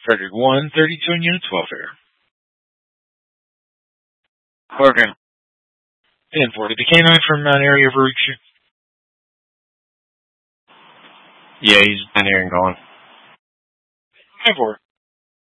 Frederick 132 on Unit's welfare. Okay. 1040. The K9 from Mount Area over reach you. Yeah, he's down here and gone. 10-4.